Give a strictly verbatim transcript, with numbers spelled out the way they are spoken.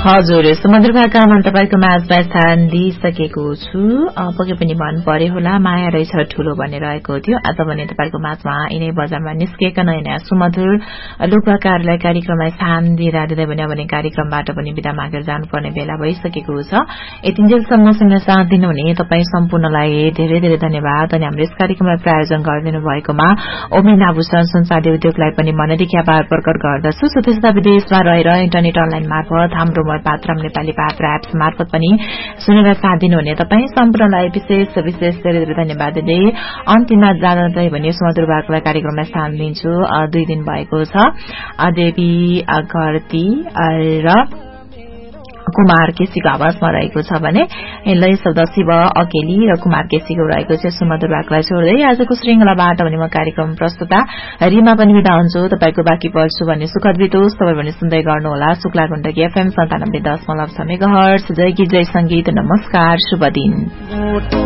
हजुर समुद्र भाकामा तपाईको माझमा स्थान दिइसकेको छु पक्कै पनि मन पर्यो होला माया रहेछ ठूलो भन्ने रहेको थियो आज भने तपाईको माझमा यिनै बजारमा निस्केका नयाँ नयाँ सुमधुर लोकभाकाहरूलाई कार्यक्रममा स्थान दिएर दिँदै भने भने कार्यक्रमबाट पनि बिदा मागेर जानुपर्ने बेला भइसकेको छ यतिन्जेलसम्मसँग साथ दिनुहुने तपाईँ सम्पूर्णलाई धेरै धेरै धन्यवाद अनि हाम्रो यस कार्यक्रमलाई प्रायोजन गरिदिनु भएकोमा ओमिन आभूषण संसार उद्योगलाई पनि मनदेखि आभार प्रकट गर्दछु सुतेस्ता विदेशमा रहेर इन्टरनेट अनलाइन मार्फत हाम्रो पात्रम नेपाली पात्र एप्स मार्फत पनि सुनेर साथ दिनुहुने तपाईँ सम्पूर्णलाई विशेष विशेष धेरै धेरै धन्यवाद दिँदै अन्तिममा जाँदै भने सुमधुर भाकालाई कार्यक्रममा स्थान दिन्छु दुई दिन भएको छ देवी घरती र कुमार केसीको आवाजमा रहेको छ भने लय शब्द शिव अकेली र कुमार केसीको रहेको छ सुमधुर भाकालाई छोड्दै आजको श्रृंखलाबाट भने म कार्यक्रम प्रस्तुता रिमा पनि बिदा हुन्छु तपाईको बाँकी पर्छु भन्ने सुखद बितोस् तपाईँ भने सुन्दै गर्नुहोला शुक्ला गुण्डकी एफएम सन्तानब्बे दशमलव छ मेगाहर्ट्ज जय गीत जय संगीत नमस्कार शुभ दिन।